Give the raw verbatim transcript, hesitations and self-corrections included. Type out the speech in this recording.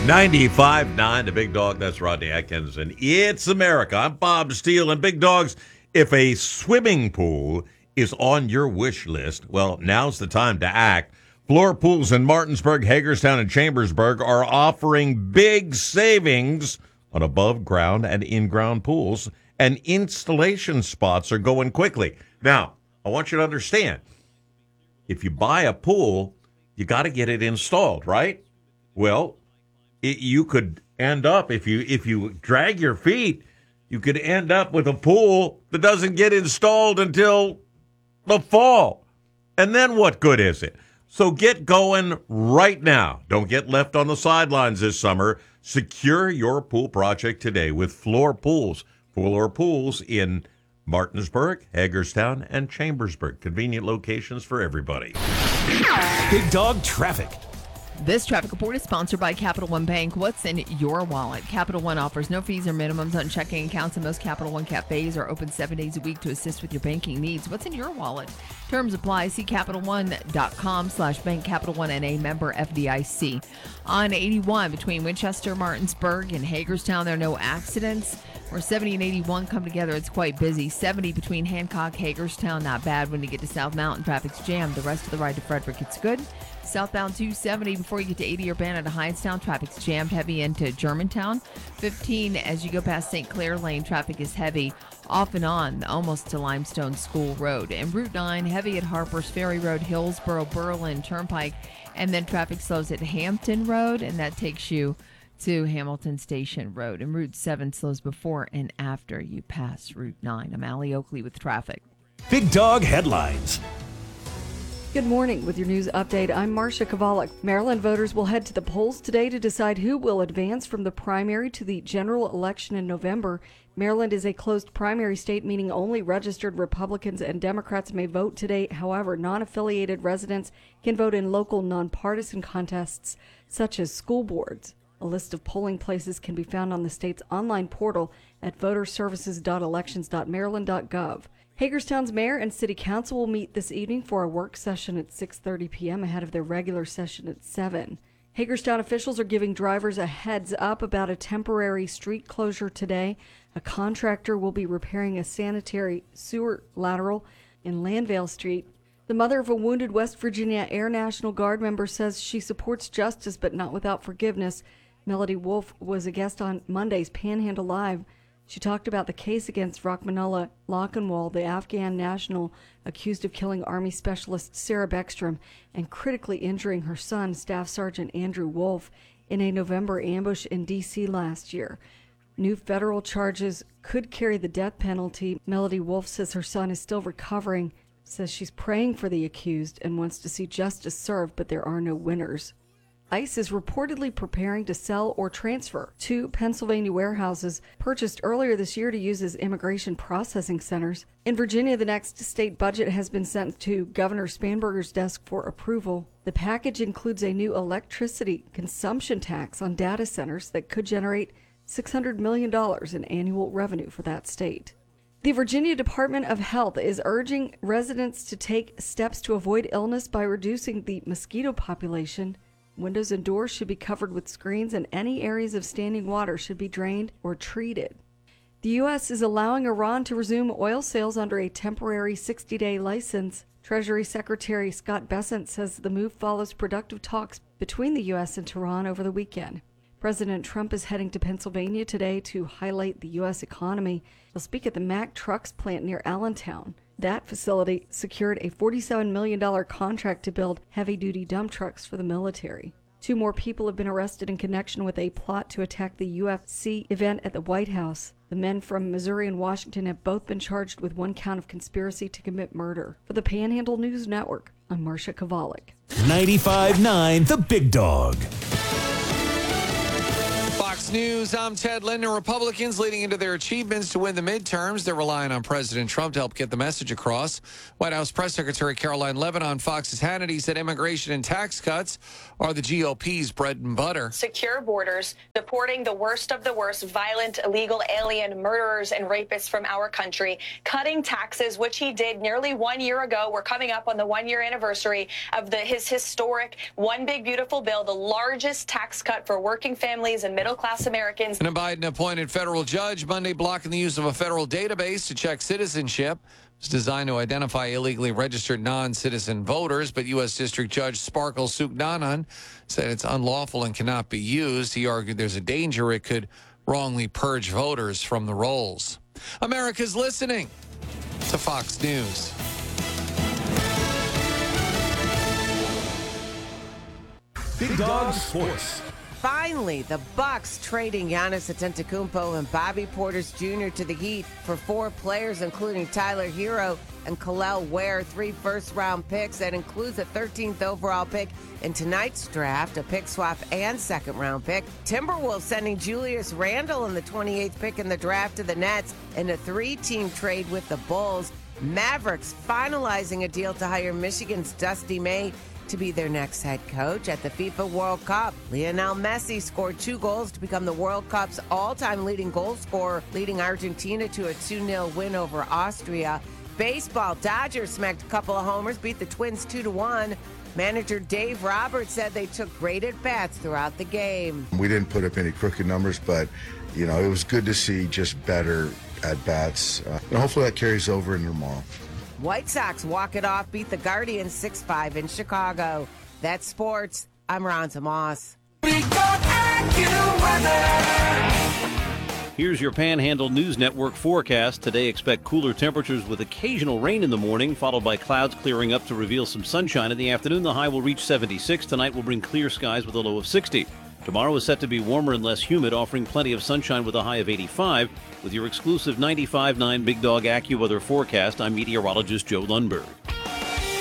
ninety-five point nine, the Big Dog. That's Rodney Atkinson. It's America. I'm Bob Steele. And Big Dogs, if a swimming pool is on your wish list, well, now's the time to act. Floor Pools in Martinsburg, Hagerstown, and Chambersburg are offering big savings on above-ground and in-ground pools, and installation spots are going quickly. Now, I want you to understand, if you buy a pool, you got to get it installed, right? Well, it, you could end up, if you if you drag your feet, you could end up with a pool that doesn't get installed until the fall. And then what good is it? So get going right now. Don't get left on the sidelines this summer. Secure your pool project today with Floor Pools. Floor Pools in Martinsburg, Hagerstown, and Chambersburg. Convenient locations for everybody. Big Dog Traffic. This traffic report is sponsored by Capital One Bank. What's in your wallet? Capital One offers no fees or minimums on checking accounts, and most Capital One cafes are open seven days a week to assist with your banking needs. What's in your wallet? Terms apply. See CapitalOne.com slash bank. Capital One N A, member F D I C. On eighty-one between Winchester, Martinsburg, and Hagerstown, there are no accidents. Where seventy and eighty-one come together, it's quite busy. seventy between Hancock, Hagerstown, not bad. When you get to South Mountain, traffic's jammed. The rest of the ride to Frederick, it's good. Southbound two seventy before you get to eighty Urbana to Hindstown, traffic's jammed heavy into Germantown. fifteen as you go past Saint Clair Lane, traffic is heavy off and on almost to Limestone School Road. And Route nine, heavy at Harper's Ferry Road, Hillsboro, Berlin Turnpike. And then traffic slows at Hampton Road, and that takes you to Hamilton Station Road. And Route seven slows before and after you pass Route nine. I'm Allie Oakley with traffic. Big Dog Headlines. Good morning. With your news update, I'm Marcia Kovalik. Maryland voters will head to the polls today to decide who will advance from the primary to the general election in November. Maryland is a closed primary state, meaning only registered Republicans and Democrats may vote today. However, non-affiliated residents can vote in local nonpartisan contests, such as school boards. A list of polling places can be found on the state's online portal at voter services dot elections dot maryland dot gov. Hagerstown's mayor and city council will meet this evening for a work session at six thirty p.m. ahead of their regular session at seven. Hagerstown officials are giving drivers a heads up about a temporary street closure today. A contractor will be repairing a sanitary sewer lateral in Landvale Street. The mother of a wounded West Virginia Air National Guard member says she supports justice but not without forgiveness. Melody Wolf was a guest on Monday's Panhandle Live. She talked about the case against Rachmanullah Lochinwal, the Afghan national accused of killing Army Specialist Sarah Beckstrom and critically injuring her son, Staff Sergeant Andrew Wolf, in a November ambush in D C last year. New federal charges could carry the death penalty. Melody Wolf says her son is still recovering, says she's praying for the accused and wants to see justice served, but there are no winners. ICE is reportedly preparing to sell or transfer two Pennsylvania warehouses purchased earlier this year to use as immigration processing centers. In Virginia, the next state budget has been sent to Governor Spanberger's desk for approval. The package includes a new electricity consumption tax on data centers that could generate six hundred million dollars in annual revenue for that state. The Virginia Department of Health is urging residents to take steps to avoid illness by reducing the mosquito population. Windows and doors should be covered with screens, and any areas of standing water should be drained or treated. The U S is allowing Iran to resume oil sales under a temporary sixty-day license. Treasury Secretary Scott Bessent says the move follows productive talks between the U S and Tehran over the weekend. President Trump is heading to Pennsylvania today to highlight the U S economy. He'll speak at the Mack Trucks plant near Allentown. That facility secured a forty-seven million dollars contract to build heavy-duty dump trucks for the military. Two more people have been arrested in connection with a plot to attack the U F C event at the White House. The men from Missouri and Washington have both been charged with one count of conspiracy to commit murder. For the Panhandle News Network, I'm Marcia Kovalik. ninety-five point nine The Big Dog. Fox News, I'm Ted Linden. Republicans leading into their achievements to win the midterms. They're relying on President Trump to help get the message across. White House Press Secretary Caroline Levin on Fox's Hannity said immigration and tax cuts are the G O P's bread and butter. Secure borders, deporting the worst of the worst, violent, illegal alien murderers and rapists from our country, cutting taxes, which he did nearly one year ago. We're coming up on the one-year anniversary of the his historic One Big Beautiful Bill, the largest tax cut for working families and middle-class Americans. And a Biden-appointed federal judge Monday blocking the use of a federal database to check citizenship. It's designed to identify illegally registered non-citizen voters, but U S. District Judge Sparkle Suknanan said it's unlawful and cannot be used. He argued there's a danger it could wrongly purge voters from the rolls. America's listening to Fox News. Big Dog Sports. Finally, the Bucks trading Giannis Antetokounmpo and Bobby Portis Junior to the Heat for four players, including Tyler Hero and Kel'el Ware, three first-round picks. That includes a thirteenth overall pick in tonight's draft, a pick swap and second-round pick. Timberwolves sending Julius Randle and the twenty-eighth pick in the draft to the Nets in a three-team trade with the Bulls. Mavericks finalizing a deal to hire Michigan's Dusty May to be their next head coach. At the FIFA World Cup, Lionel Messi scored two goals to become the World Cup's all-time leading goal scorer, leading Argentina to a two nil win over Austria. Baseball, Dodgers smacked a couple of homers, beat the Twins two to one. Manager Dave Roberts said they took great at-bats throughout the game. We didn't put up any crooked numbers, but, you know, it was good to see just better at-bats. Uh, and hopefully that carries over into tomorrow. White Sox walk it off, beat the Guardians six five in Chicago. That's sports. I'm Ronza Moss. Here's your Panhandle News Network forecast. Today, expect cooler temperatures with occasional rain in the morning, followed by clouds clearing up to reveal some sunshine in the afternoon. The high will reach seventy-six. Tonight will bring clear skies with a low of sixty. Tomorrow is set to be warmer and less humid, offering plenty of sunshine with a high of eighty-five. With your exclusive ninety-five point nine Big Dog AccuWeather forecast, I'm meteorologist Joe Lundberg.